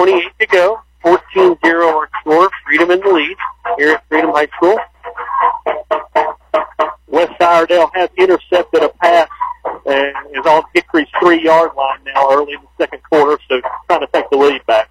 28 to go. 14-0 our score. Freedom in the lead here at Freedom High School. West Iredell has intercepted a pass and is on Hickory's 3-yard line now early in the second quarter, so trying to take the lead back.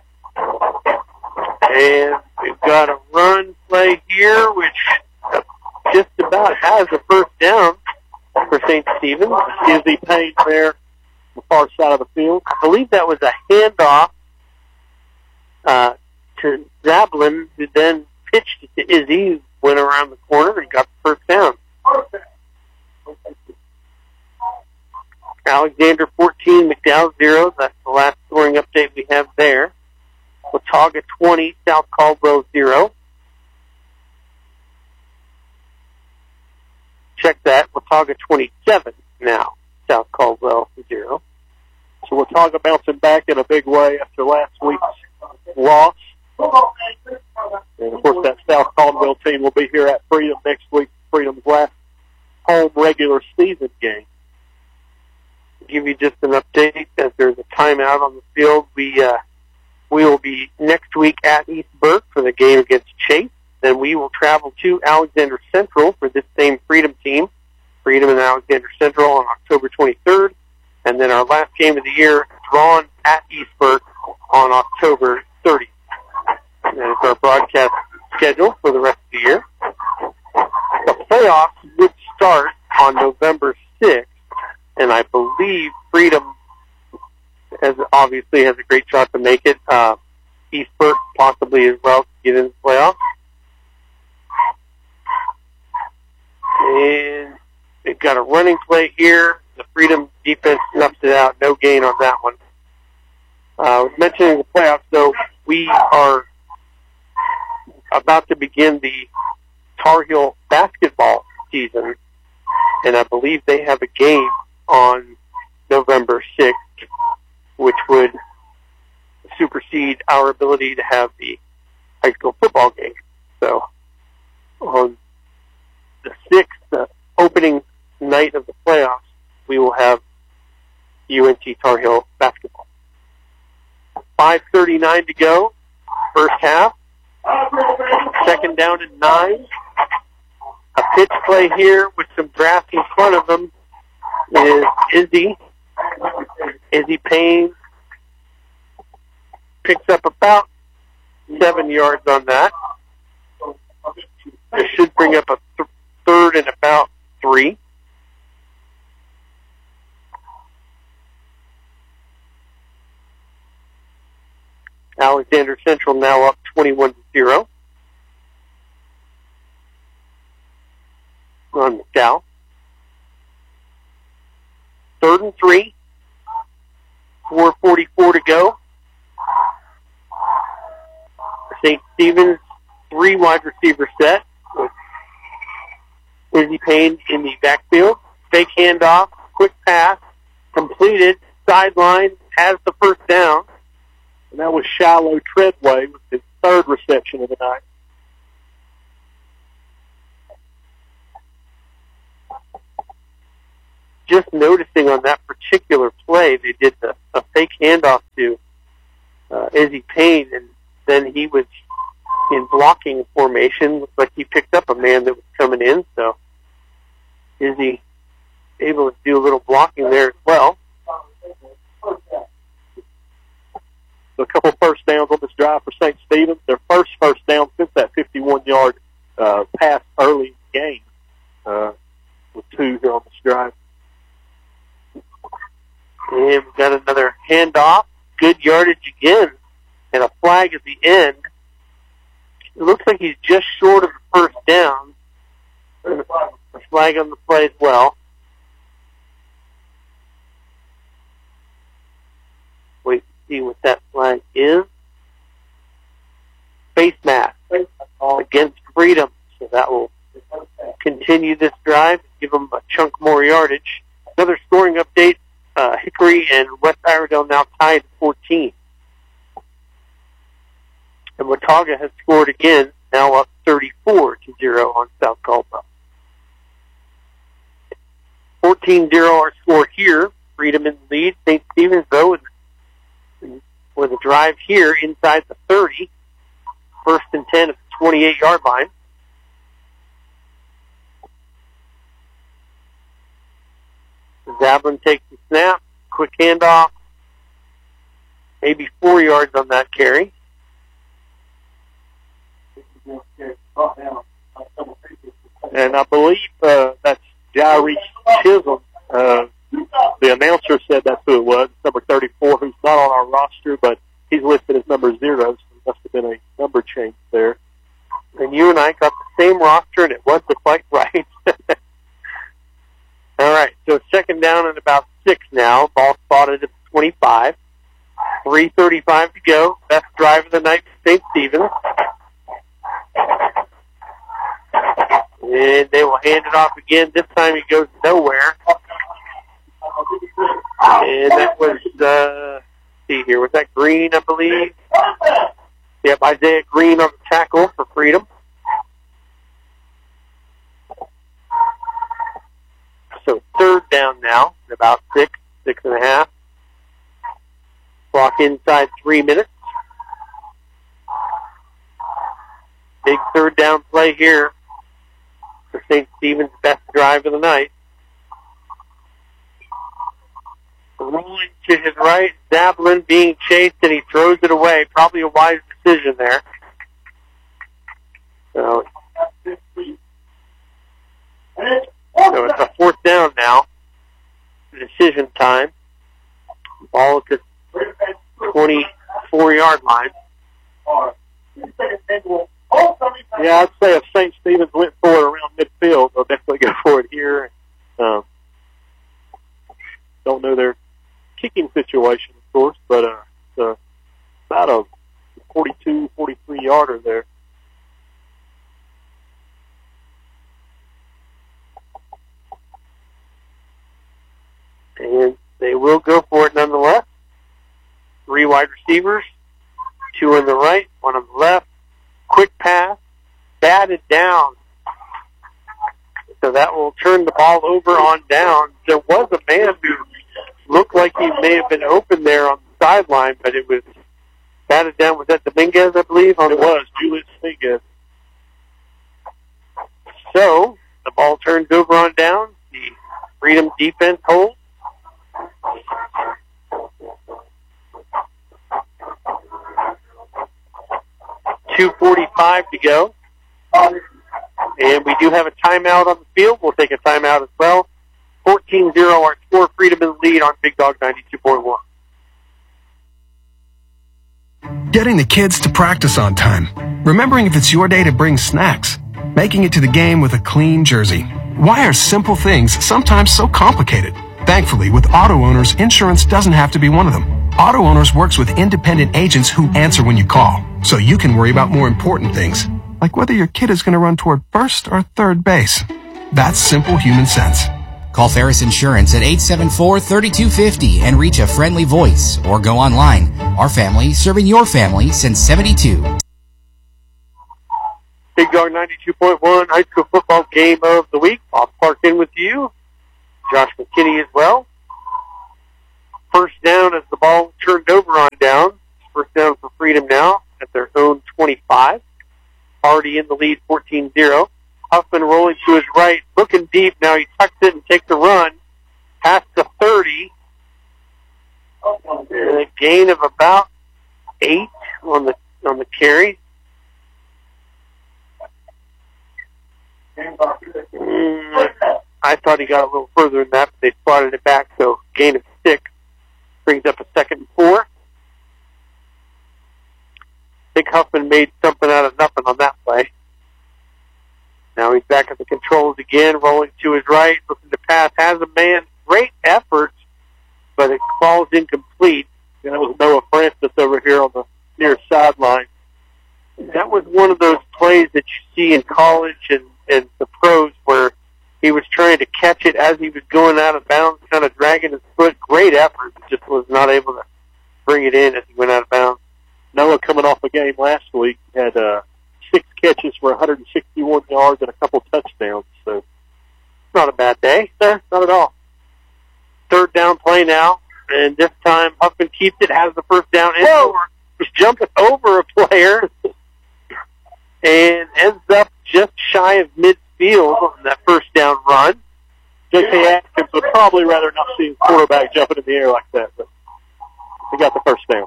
And we've got a run play here, which just about has a first down for St. Stephen's. Izzy Payne there on the far side of the field. I believe that was a handoff to Zablin, who then pitched it to Izzy, who went around the corner and got the first down. Alexander 14, McDowell 0. That's the last scoring update we have there. Watauga 20, South Caldwell 0. Check that. Watauga 27 now, South Caldwell 0. So Watauga bouncing back in a big way after last week's loss. And, of course, that South Caldwell team will be here at Freedom next week, Freedom's last home regular season game. To give you just an update, as there's a timeout on the field, we will be next week at East Burke for the game against Chase. Then we will travel to Alexander Central for this same Freedom team, Freedom and Alexander Central on October 23rd. And then our last game of the year, drawn at East Burke on October 30th. And that is our broadcast schedule for the rest of the year. The playoffs would start on November 6th, and I believe Freedom obviously has a great shot to make it. East Burke possibly as well to get into the playoffs. And they've got a running play here. The Freedom defense snuffs it out. No gain on that one. I was mentioning the playoffs, so we are about to begin the Tar Heel basketball season, and I believe they have a game on November 6th, which would supersede our ability to have the high school football game. So on the 6th, the opening night of the playoffs, we will have UNT Tar Heel basketball. 5:39 to go, first half. Second down and 9. A pitch play here with some grass in front of them is Izzy Payne picks up about 7 yards on that. This should bring up a third and about 3. Alexander Central now up 21-0 on McDowell. 3rd and 3. 4:44 to go. St. Stephen's 3 wide receiver set with Izzy Payne in the backfield. Fake handoff, quick pass, completed, sideline, has the first down. And that was Shiloh Treadway with his 3rd reception of the night. Just noticing on that particular play, they did a fake handoff to Izzy Payne, and then he was in blocking formation. Looked like he picked up a man that was coming in, so Izzy able to do a little blocking there as well. So a couple first downs on this drive for St. Stephen's. Their first down since that 51-yard pass early in the game, with 2 here on this drive. And we've got another handoff. Good yardage again. And a flag at the end. It looks like he's just short of the first down. A flag on the play as well. Wait to see what that flag is. Face mask against Freedom. So that will continue this drive, give them a chunk more yardage. Another scoring update. Hickory and West Iredell now tied at 14. And Watauga has scored again, now up 34-0 on South Caldwell. 14-0 our score here. Freedom in the lead. St. Stephen's, though, with a drive here inside the 30. First and 10 at the 28-yard line. Zablin takes the snap. Quick handoff. Maybe 4 yards on that carry. And I believe that's Jairus Chisholm. The announcer said that's who it was, number 34, who's not on our roster, but he's listed as number 0, so it must have been a number change there. And you and I got the same roster, and it wasn't quite right. All right, so second down and about 6 now. Ball spotted at 25. 3:35 to go. Best drive of the night for St. Stephen's. And they will hand it off again. This time he goes nowhere. And that was, let's see here, was that Green, I believe? Yep, Isaiah Green on the tackle for Freedom. So third down now, about 6.5. Clock inside 3 minutes. Big third down play here for St. Stephen's, best drive of the night. Rolling to his right, Zablin being chased, and he throws it away. Probably a wise decision there. So it's a fourth down now. Decision time. Ball at the 24-yard line. Yeah, I'd say if St. Stephen's went for it around midfield, they'll definitely go for it here. Don't know their kicking situation, of course, but it's about a 42, 43-yarder there. And they will go for it nonetheless. 3 wide receivers, 2 on the right, 1 on the left. Quick pass, batted down. So that will turn the ball over on down. There was a man who looked like he may have been open there on the sideline, but it was batted down. Was that Dominguez, I believe? It was, Julius Dominguez. So the ball turns over on down. The Freedom defense holds. .2:45 to go. And we do have a timeout on the field. We'll take a timeout as well. 14-0 our score. Freedom in the lead on Big Dog 92.1. Getting the kids to practice on time. Remembering if it's your day to bring snacks. Making it to the game with a clean jersey. Why are simple things sometimes so complicated? Thankfully, with Auto Owners, insurance doesn't have to be one of them. Auto Owners works with independent agents who answer when you call, so you can worry about more important things, like whether your kid is going to run toward first or third base. That's simple human sense. Call Ferris Insurance at 874-3250 and reach a friendly voice, or go online. Our family serving your family since '72. Big Dog 92.1 high school football game of the week. Bob Clark in with you. Josh McKinney as well. First down as the ball turned over on down. First down for Freedom now at their own 25. Already in the lead, 14-0. Huffman rolling to his right, looking deep. Now he tucks it and takes a run past the 30. And a gain of about 8 on the carry. I thought he got a little further than that, but they spotted it back, so gain of 6 brings up a 2nd and 4. I think Huffman made something out of nothing on that play. Now he's back at the controls again, rolling to his right, looking to pass, has a man, great effort, but it falls incomplete. And that was Noah Francis over here on the near sideline. That was one of those plays that you see in college and the pros where he was trying to catch it as he was going out of bounds, kind of dragging his foot. Great effort, but just was not able to bring it in as he went out of bounds. Noah, coming off a game last week, had 6 catches for 161 yards and a couple touchdowns. So not a bad day. Not at all. Third down play now, and this time Huffman keeps it, has the first down and more. was jumping over a player and ends up just shy of midfield on that first down run. J.K. Atkins would probably rather not see his quarterback jumping in the air like that, but he got the first down.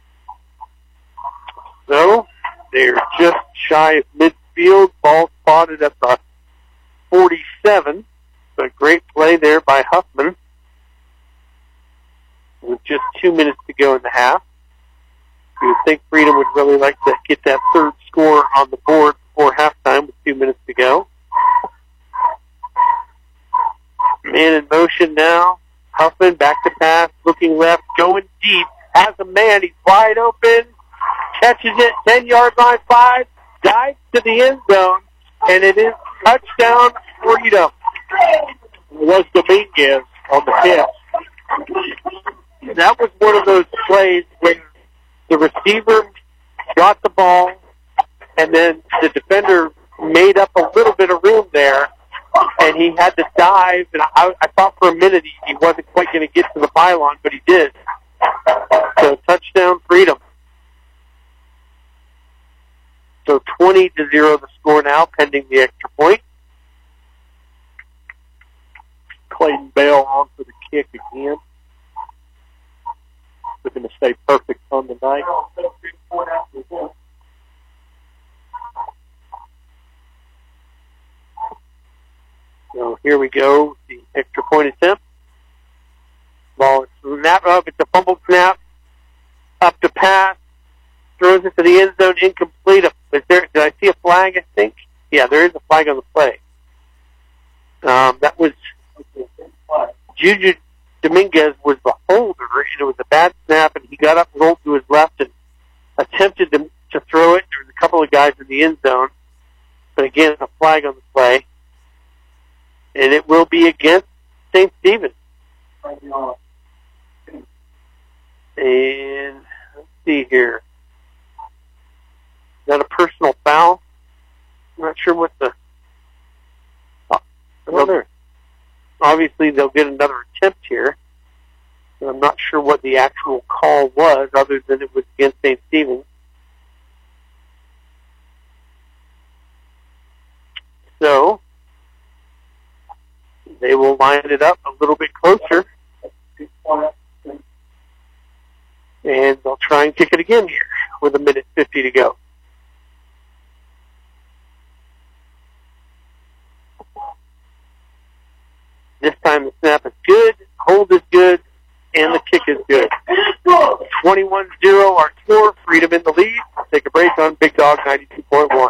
So they're just shy of midfield. Ball spotted at the 47. A great play there by Huffman with just 2 minutes to go in the half. You would think Freedom would really like to get that third score on the board before halftime with 2 minutes to go. Man in motion now. Huffman back to pass, looking left, going deep. Has a man. He's wide open. Catches it, 10-yard line, 5. Dives to the end zone. And it is touchdown Freedom. It was Dominguez on the catch. That was one of those plays where the receiver got the ball, and then the defender made up a little bit of room there, and he had to dive. And I thought for a minute he wasn't quite going to get to the pylon, but he did. So touchdown Freedom. So 20-0 the score now, pending the extra point. Clayton Bell on for the kick again. Looking to stay perfect on the night. So here we go, the extra point attempt. Ball is snap up, it's a fumble snap. Up to pass. Throws it to the end zone, incomplete. Did I see a flag, I think? Yeah, there is a flag on the play. That was Juju Dominguez was the holder, and it was a bad snap, and he got up and rolled to his left and attempted to throw it. There was a couple of guys in the end zone. But again, a flag on the play. And it will be against St. Stephen. And let's see here. Is that a personal foul? I'm not sure what the... Obviously, they'll get another attempt here. But I'm not sure what the actual call was, other than it was against St. Stephen's. So, they will line it up a little bit closer. And they'll try and kick it again here with 1:50 to go. This time the snap is good, hold is good, and the kick is good. 21-0 our score, Freedom in the lead. Take a break on Big Dog 92.1.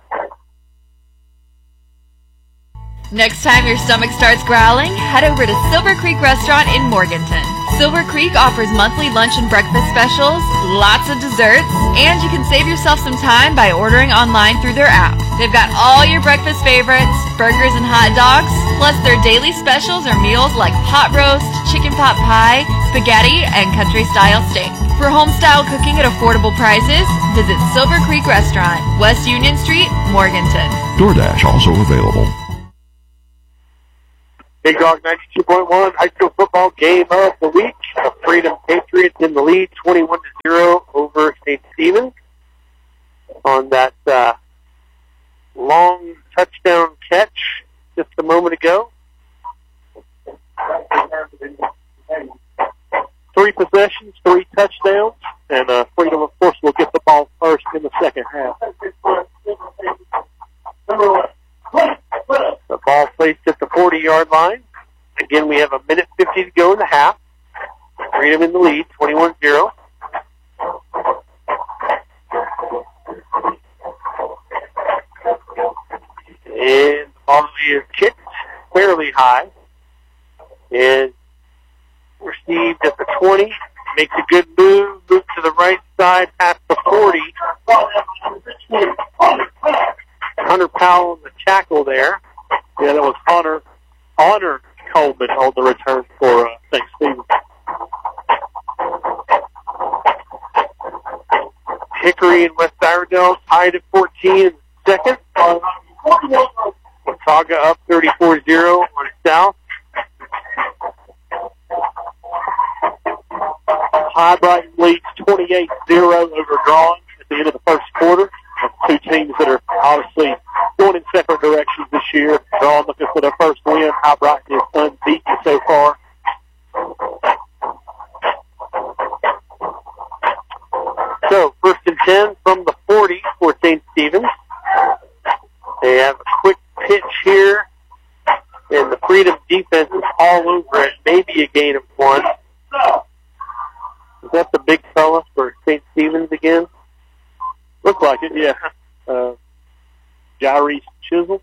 Next time your stomach starts growling, head over to Silver Creek Restaurant in Morganton. Silver Creek offers monthly lunch and breakfast specials, lots of desserts, and you can save yourself some time by ordering online through their app. They've got all your breakfast favorites, burgers and hot dogs, plus their daily specials are meals like pot roast, chicken pot pie, spaghetti, and country-style steak. For home-style cooking at affordable prices, visit Silver Creek Restaurant, West Union Street, Morganton. DoorDash also available. Big Dog 92.1 high school football game of the week. The Freedom Patriots in the lead, 21-0 over St. Stephen's on that long touchdown catch just a moment ago. 3 possessions, 3 touchdowns, and Freedom, of course, will get the ball first in the second half. The ball placed at the 40-yard line. Again, we have 1:50 to go in the half. Freedom in the lead, 21-0. And the ball is kicked fairly high. And received at the 20. Makes a good move. Move to the right side past the 40. Hunter Powell in the tackle there. Yeah, that was Honor Coleman on the return for St. Stephen's. Hickory and West Iredell tied at 14 in the second. Watauga up 34-0 on South. High Brighton leads 28-0 over Drawing at the end of the first quarter. Two teams that are obviously going in separate directions this year. Drawing looking for their first win. High Brighton is unbeaten so far. So, 1st and 10 from the 40 for St. Stephen's. They have a quick pitch here, and the Freedom defense is all over it. Maybe a gain of 1. Is that the big fella for St. Stephen's again? Looks like it, yeah. Jairus Chisel.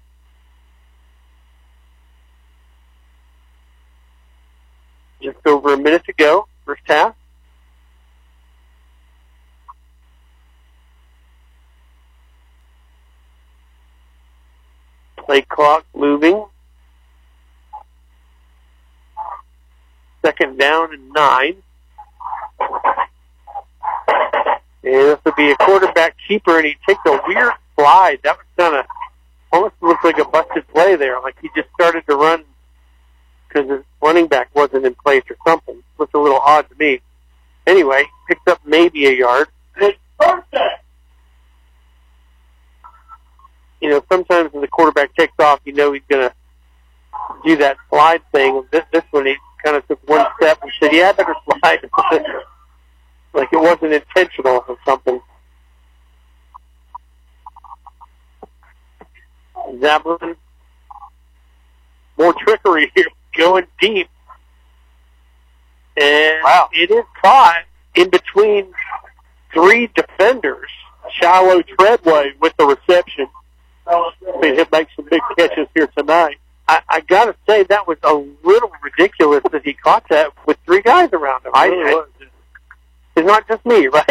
Just over a minute to go, first half. Play clock moving. 2nd down and 9. And this would be a quarterback keeper, and he takes a weird slide. That was kind of, almost looked like a busted play there. Like he just started to run because his running back wasn't in place or something. Looked a little odd to me. Anyway, picked up maybe a yard. You know, sometimes when the quarterback takes off, you know he's going to do that slide thing. This one, he kind of took one step and said, yeah, I better slide. Like it wasn't intentional or something. Zablin, more trickery here, going deep. And wow, it is caught in between 3 defenders. Shiloh Treadway with the reception. He'll make some big catches here tonight. I got to say, that was a little ridiculous that he caught that with 3 guys around him. It's not just me, right?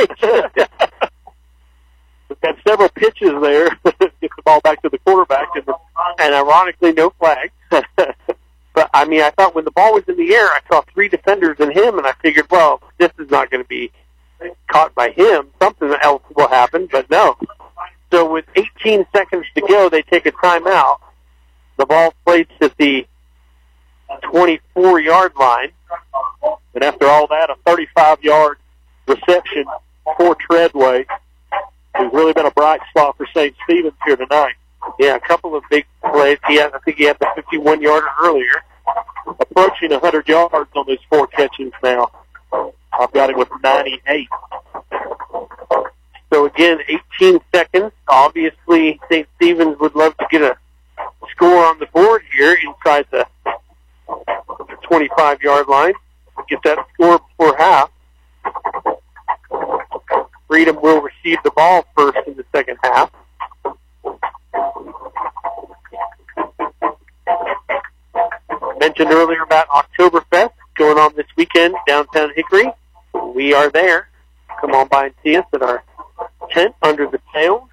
We've had several pitches there. Get the ball back to the quarterback. And ironically, no flag. But, I mean, I thought when the ball was in the air, I saw 3 defenders and him, and I figured, well, this is not going to be caught by him. Something else will happen, but no. So with 18 seconds to go, they take a timeout. The ball placed at the 24-yard line. And after all that, a 35-yard reception for Treadway, who's really been a bright spot for St. Stephen's here tonight. Yeah, a couple of big plays. I think he had the 51-yarder earlier. Approaching 100 yards on those 4 catches now. I've got him with 98. So again, 18 seconds. Obviously, St. Stephen's would love to get a score on the board here inside the 25-yard line. Get that score before half. Freedom will receive the ball first in the second half. Mentioned earlier about Oktoberfest going on this weekend downtown Hickory. We are there. Come on by and see us at our tent under the sails.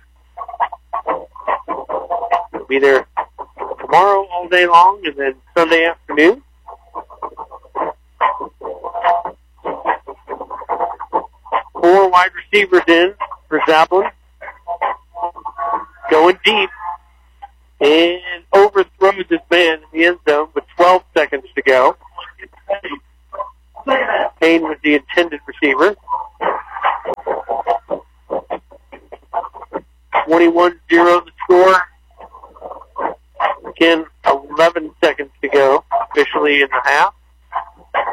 We'll be there tomorrow all day long and then Sunday afternoon. Four wide receivers in for Zablin. Going deep. And overthrows his man in the end zone with 12 seconds to go. Payne was the intended receiver. 21-0 the score.